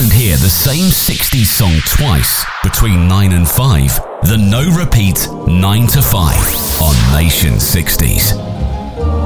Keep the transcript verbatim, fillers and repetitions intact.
won't hear the same sixties song twice between nine and five. The no repeat nine to five on Nation sixties.